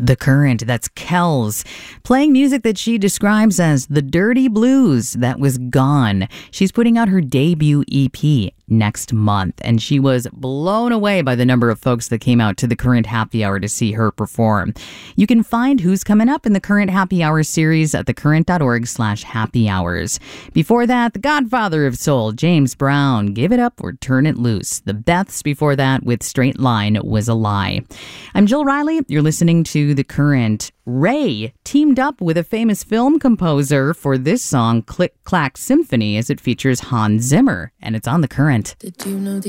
The Current, that's Kells, playing music that she describes as the dirty blues that was gone. She's putting out her debut EP next month, and she was blown away by the number of folks that came out to the Current Happy Hour to see her perform. You can find who's coming up in the Current Happy Hour series at thecurrent.org/happy hours. Before that, the godfather of soul, James Brown, Give It Up or Turn It Loose. The Beths before that with Straight Line Was a Lie. I'm Jill Riley. You're listening to The Current. Ray teamed up with a famous film composer for this song, Click Clack Symphony, as it features Hans Zimmer, and it's on The Current. Did you know the